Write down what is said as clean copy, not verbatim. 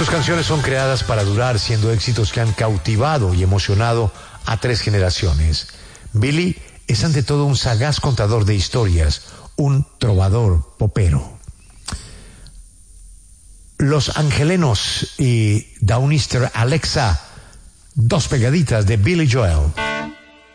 Sus canciones son creadas para durar, siendo éxitos que han cautivado y emocionado a 3 generaciones. Billy es ante todo un sagaz contador de historias, un trovador popero. Los Angelenos y Downister Alexa, 2 pegaditas de Billy Joel.